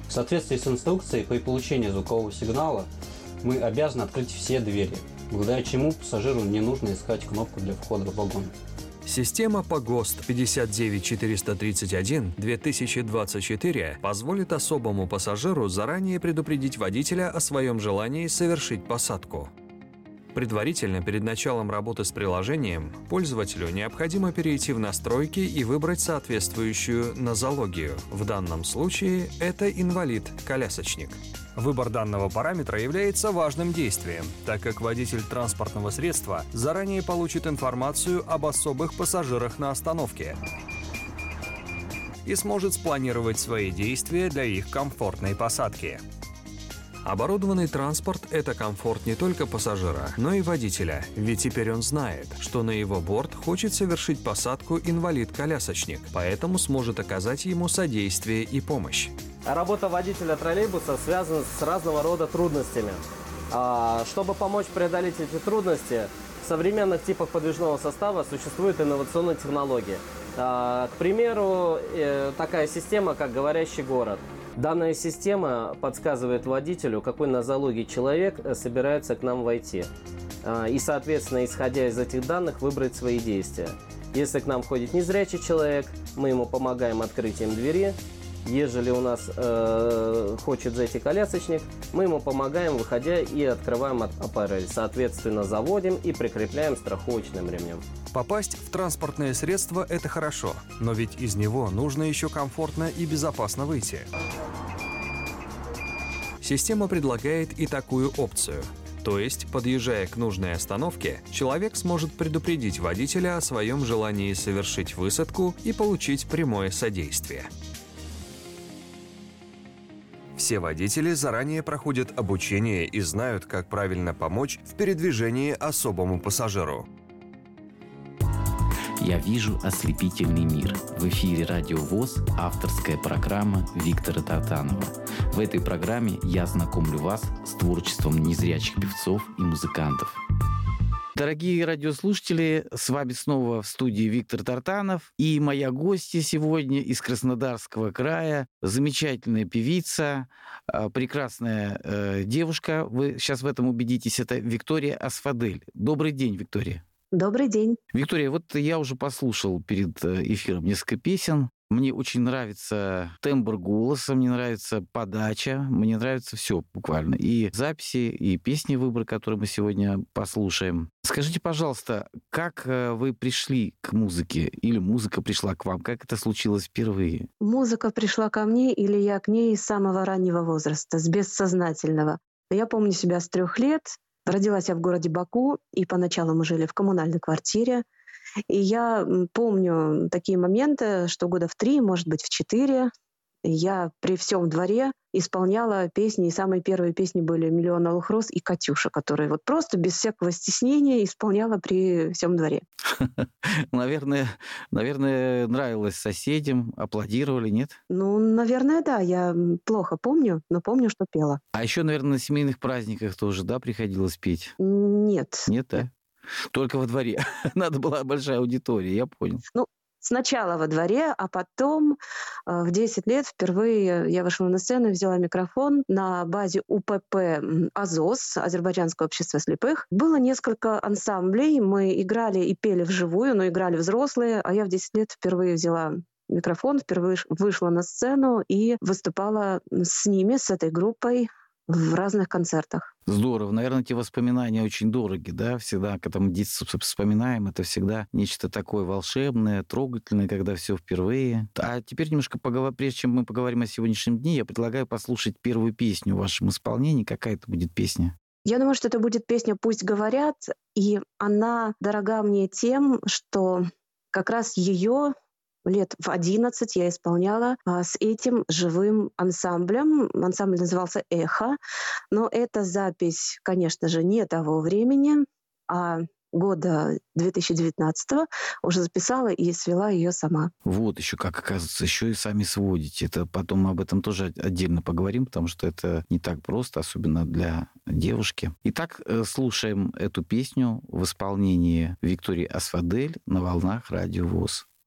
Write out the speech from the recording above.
В соответствии с инструкцией, при получении звукового сигнала мы обязаны открыть все двери, благодаря чему пассажиру не нужно искать кнопку для входа в вагон. Система по ГОСТ 59431-2024 позволит особому пассажиру заранее предупредить водителя о своем желании совершить посадку. Предварительно, перед началом работы с приложением, пользователю необходимо перейти в настройки и выбрать соответствующую нозологию. В данном случае это инвалид-колясочник. Выбор данного параметра является важным действием, так как водитель транспортного средства заранее получит информацию об особых пассажирах на остановке и сможет спланировать свои действия для их комфортной посадки. Оборудованный транспорт – это комфорт не только пассажира, но и водителя, ведь теперь он знает, что на его борт хочет совершить посадку инвалид-колясочник, поэтому сможет оказать ему содействие и помощь. Работа водителя троллейбуса связана с разного рода трудностями. Чтобы помочь преодолеть эти трудности, в современных типах подвижного состава существуют инновационные технологии. К примеру, такая система, как «Говорящий город». Данная система подсказывает водителю, какой нозологии человек собирается к нам войти. И, соответственно, исходя из этих данных, выбрать свои действия. Если к нам входит незрячий человек, мы ему помогаем открытием двери. Ежели у нас хочет зайти колясочник, мы ему помогаем, выходя, и открываем аппарель. Соответственно, заводим и прикрепляем страховочным ремнем. Попасть в транспортное средство – это хорошо, но ведь из него нужно еще комфортно и безопасно выйти. Система предлагает и такую опцию. То есть, подъезжая к нужной остановке, человек сможет предупредить водителя о своем желании совершить высадку и получить прямое содействие. Все водители заранее проходят обучение и знают, как правильно помочь в передвижении особому пассажиру. «Я вижу ослепительный мир». В эфире «Радио ВОС» авторская программа Виктора Тартанова. В этой программе я знакомлю вас с творчеством незрячих певцов и музыкантов. Дорогие радиослушатели, с вами снова в студии Виктор Тартанов и моя гостья сегодня из Краснодарского края, замечательная певица, прекрасная девушка, вы сейчас в этом убедитесь, это Виктория Асфадель. Добрый день, Виктория. Добрый день. Виктория, вот я уже послушал перед эфиром несколько песен. Мне очень нравится тембр голоса, мне нравится подача, мне нравится все буквально. И записи, и песни выбор, которые мы сегодня послушаем. Скажите, пожалуйста, как вы пришли к музыке? Или музыка пришла к вам? Как это случилось впервые? Музыка пришла ко мне, или я к ней с самого раннего возраста, с бессознательного. Я помню себя с 3 лет. Родилась я в городе Баку, и поначалу мы жили в коммунальной квартире. И я помню такие моменты, что года в 3, может быть, в 4, я при всем дворе исполняла песни, и самые первые песни были «Миллион алых роз» и «Катюша», которые вот просто без всякого стеснения исполняла при всем дворе. Наверное, нравилось соседям, аплодировали, нет? Ну, наверное, да. Я плохо помню, но помню, что пела. А еще, наверное, на семейных праздниках тоже, да, приходилось петь? Нет. Нет, да? Только во дворе. Надо была большая аудитория, я понял. Ну, сначала во дворе, а потом в 10 лет впервые я вышла на сцену и взяла микрофон на базе УПП «Азос», Азербайджанское общество слепых. Было несколько ансамблей, мы играли и пели вживую, но играли взрослые, а я в 10 лет впервые взяла микрофон, впервые вышла на сцену и выступала с ними, с этой группой, в разных концертах. Здорово. Наверное, эти воспоминания очень дороги, да? Всегда, когда мы детство вспоминаем, это всегда нечто такое волшебное, трогательное, когда все впервые. А теперь немножко прежде чем мы поговорим о сегодняшнем дне, я предлагаю послушать первую песню в вашем исполнении. Какая это будет песня? Я думаю, что это будет песня «Пусть говорят», и она дорога мне тем, что как раз ее лет в 11 я исполняла с этим живым ансамблем. Ансамбль назывался «Эхо». Но эта запись, конечно же, не того времени, а года 2019 уже записала и свела ее сама. Вот еще как, оказывается, еще и сами сводите. Это потом мы об этом тоже отдельно поговорим, потому что это не так просто, особенно для девушки. Итак, слушаем эту песню в исполнении Виктории Асфадель на волнах Радио ВОС.